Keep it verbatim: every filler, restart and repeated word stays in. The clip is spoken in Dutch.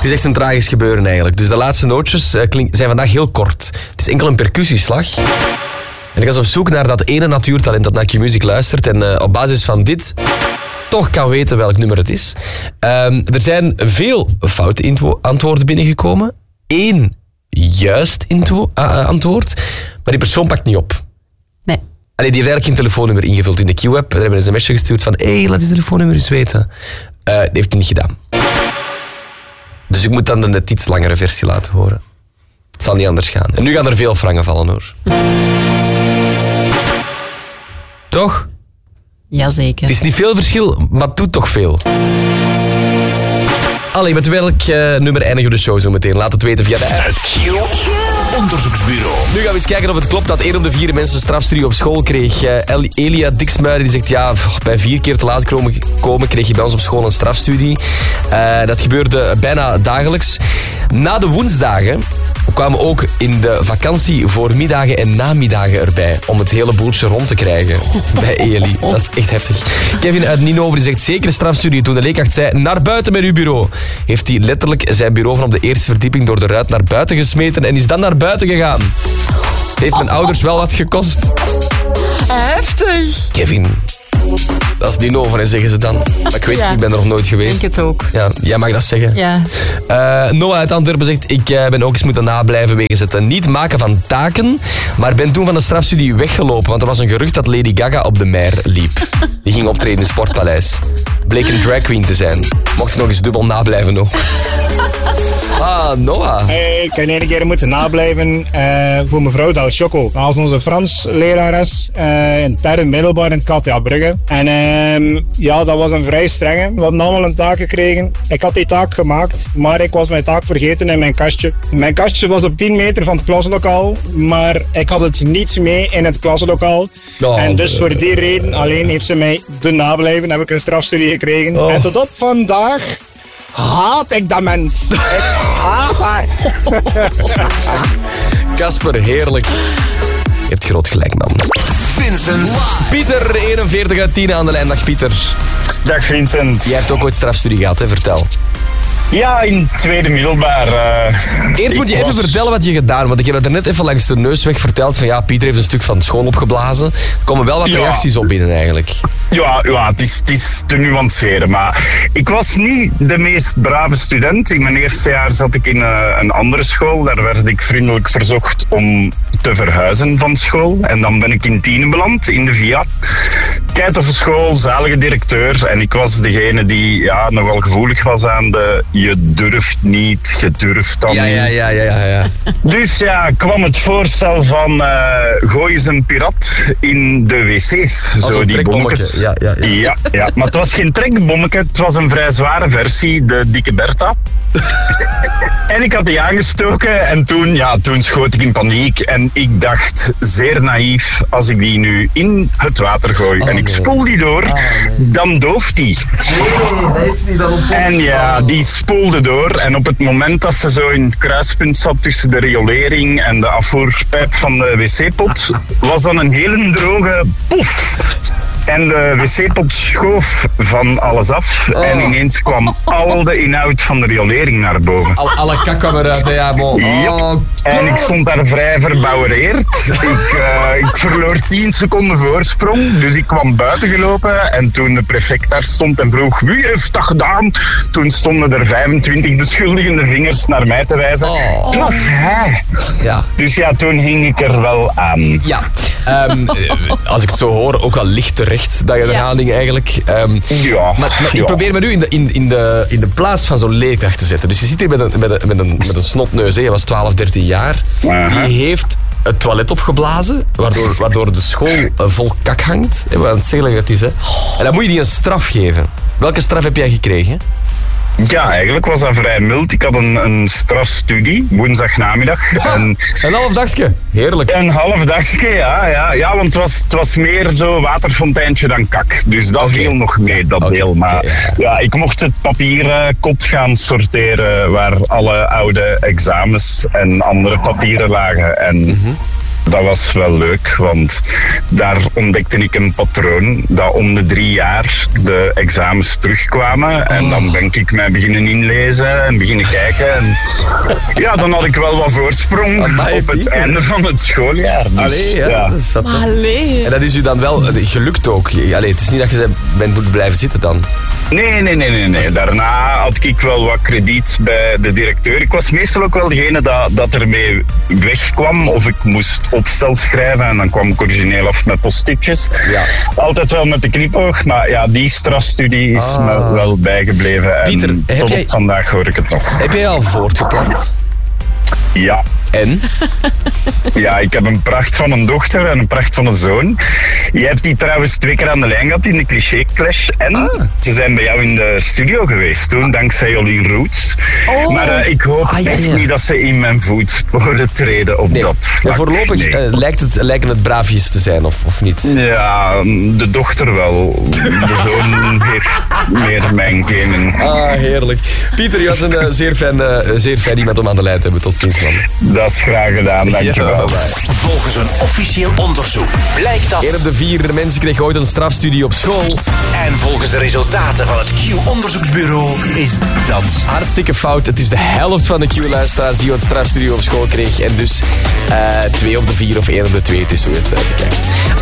Het is echt een tragisch gebeuren eigenlijk. Dus de laatste nootjes uh, klink, zijn vandaag heel kort. Het is enkel een percussieslag. En ik was op zoek naar dat ene natuurtalent dat naar Q-Music luistert. En uh, op basis van dit toch kan weten welk nummer het is. Um, er zijn veel foute intwo- antwoorden binnengekomen. Eén juist intwo- uh, antwoord. Maar die persoon pakt niet op. Nee. Allee, die heeft eigenlijk geen telefoonnummer ingevuld in de Q-app. Daar hebben we een sms'je gestuurd van hé, hey, laat die telefoonnummer eens weten. Uh, die heeft hij niet gedaan. Dus ik moet dan de net iets langere versie laten horen. Het zal niet anders gaan. En nu gaan er veel frangen vallen, hoor. Toch? Jazeker. Het is niet veel verschil, maar het doet toch veel. Allee, met welk uh, nummer eindigen we de show zo meteen? Laat het weten via de app. Het Q-onderzoeksbureau. Nu gaan we eens kijken of het klopt dat één op de vier mensen strafstudie op school kreeg. Uh, Elia Diksmuiden die zegt, ja, bij vier keer te laat komen, komen kreeg je bij ons op school een strafstudie. Uh, dat gebeurde bijna dagelijks. Na de woensdagen kwamen ook in de vakantie voormiddagen en namiddagen erbij om het hele boeltje rond te krijgen bij Eli. Dat is echt heftig. Kevin uit Ninove die zegt zeker strafstudie. Toen de leerkracht zei, naar buiten met uw bureau, heeft hij letterlijk zijn bureau van op de eerste verdieping door de ruit naar buiten gesmeten en is dan naar buiten gegaan. Het heeft mijn ouders wel wat gekost. Heftig. Kevin, dat is Ninove, hè, zeggen ze dan. Maar ik weet Ja. niet, ik ben er nog nooit geweest. Ik denk het ook. Ja, jij mag dat zeggen. Ja. Uh, Noah uit Antwerpen zegt, ik uh, ben ook eens moeten nablijven wegens het uh, niet maken van taken, maar ben toen van de strafstudie weggelopen, want er was een gerucht dat Lady Gaga op de Meer liep. Die ging optreden in het Sportpaleis. Bleek een drag queen te zijn. Mocht nog eens dubbel nablijven nog. Ah, Noah. Hey, ik heb één keer moeten nablijven uh, voor mevrouw Del Choco. Dat was onze Frans lerares uh, in het derde middelbaar in K T A Brugge. En uh, ja, dat was een vrij strenge. We hadden allemaal een taak gekregen. Ik had die taak gemaakt, maar ik was mijn taak vergeten in mijn kastje. Mijn kastje was op tien meter van het klaslokaal, maar ik had het niet mee in het klaslokaal. Oh, en dus uh, voor die reden alleen heeft ze mij doen nablijven. Heb ik een strafstudie gekregen. Oh. En tot op vandaag haat ik dat mens. Ik haat haar. Kasper, heerlijk. Je hebt groot gelijk, man. Vincent. Pieter, eenenveertig uit tien aan de lijn. Dag, Pieter. Dag Vincent. Jij hebt ook ooit strafstudie gehad, hè? Vertel. Ja, in het tweede middelbaar. Uh, Eerst moet je ik even was- vertellen wat je gedaan hebt. Want ik heb het er net even langs de neus weg verteld. Van ja, Pieter heeft een stuk van school opgeblazen. Er komen wel wat Ja. reacties op binnen eigenlijk. Ja, ja het, is, het is te nuanceren. Maar ik was niet de meest brave student. In mijn eerste jaar zat ik in uh, een andere school. Daar werd ik vriendelijk verzocht om te verhuizen van school. En dan ben ik in Tienen beland, in de Via. Keitoffe school, zalige directeur. En ik was degene die ja, nogal gevoelig was aan de je durft niet, je durft dan Ja, niet. ja, ja, ja, ja, ja. Dus ja, kwam het voorstel van uh, gooi eens een pirat in de wc's. Als een trekbommetje. Ja, ja, ja. Ja, ja, maar het was geen trekbommetje, het was een vrij zware versie, de dikke Bertha. En ik had die aangestoken en toen, ja, toen schoot ik in paniek. En ik dacht, zeer naïef, als ik die nu in het water gooi Oh, en ik nee. spoel die door, Oh, nee. dan dooft die. Nee, dat is niet dan En ja, die spoelde door. En op het moment dat ze zo in het kruispunt zat tussen de riolering en de afvoerpijp van de wc-pot, was dan een hele droge poef. En de wc-pot schoof van alles af. Oh. En ineens kwam al de inhoud van de riolering naar boven. Al, alle kak kwam eruit, hè, ja, bon. Yep. Oh, En ik stond daar vrij verbouwereerd. Ik, uh, ik verloor tien seconden voorsprong, dus ik kwam buiten gelopen. En toen de prefect daar stond en vroeg, wie heeft dat gedaan? Toen stonden er vijfentwintig beschuldigende vingers naar mij te wijzen. Oh. Dat was hij. ja. Dus ja, toen hing ik er wel aan. Ja, Ehm, als ik het zo hoor, ook wel licht terecht dat je er Ja. aan ging eigenlijk. Ehm, Ja. maar maar ik ja. probeer me nu in de, in, in de, in de plaats van zo'n leerkracht te zetten. Dus je zit hier met een, met een, met een, met een snotneus, hè. Je was twaalf, dertien jaar. Aha. Die heeft het toilet opgeblazen, waardoor, waardoor de school eh, vol kak hangt. Hè, wat een zegelig het is, hè. En dan moet je die een straf geven. Welke straf heb jij gekregen? Ja, eigenlijk was dat vrij mild. Ik had een, een strafstudie, woensdagnamiddag. En Een half dagje. Heerlijk. een half dagje, ja, ja, ja, want het was, het was meer zo waterfonteintje dan kak. Dus dat Oké. viel nog mee, dat Oké, deel. Maar oké, ja. ja, ik mocht het papieren kot gaan sorteren waar alle oude examens en andere papieren lagen. En Dat was wel leuk, want daar ontdekte ik een patroon dat om de drie jaar de examens terugkwamen. En dan ben ik mij beginnen inlezen en beginnen kijken. En ja, dan had ik wel wat voorsprong Amai, op het Pieter. einde van het schooljaar. Dus, Allee, ja, ja. dat is wat. Allee. En dat is u dan wel eh, gelukt ook. Allee, het is niet dat je bent moeten blijven zitten dan. Nee, nee, nee, nee, nee. Daarna had ik wel wat krediet bij de directeur. Ik was meestal ook wel degene dat, dat ermee wegkwam. Of ik moest opstel schrijven en dan kwam ik origineel af met post-itjes. Ja. Altijd wel met de knipoog, maar ja, die strafstudie is Ah. me wel bijgebleven. En Pieter, heb tot jij- op vandaag hoor ik het nog. Heb jij al voortgepland? Ja. En? Ja, ik heb een pracht van een dochter en een pracht van een zoon. Je hebt die trouwens twee keer aan de lijn gehad in de Cliché Clash. En Ah. ze zijn bij jou in de studio geweest toen, dankzij Jolien Roots. Oh. Maar eh, ik hoop Ah, ja, echt ja. niet dat ze in mijn voetsporen treden op Nee. dat Ja, vlak. voorlopig Nee. eh, lijkt het, lijken het braafjes te zijn, of, of niet? Ja, de dochter wel. De zoon heeft meer mijn genen. Ah, heerlijk. Pieter, je was een eh, zeer, fijn, eh, zeer fijn iemand om aan de lijn te hebben. Tot ziens, man. Dat is graag gedaan, dankjewel. Ja, bye-bye. Volgens een officieel onderzoek blijkt dat... Eén op de vier mensen kreeg ooit een strafstudie op school. En volgens de resultaten van het Q-onderzoeksbureau is dat... Hartstikke fout. Het is de helft van de Q-luisteraars die ooit strafstudie op school kreeg. En dus eh, twee op de vier of één op de twee. Het is hoe je het uh, bekijkt.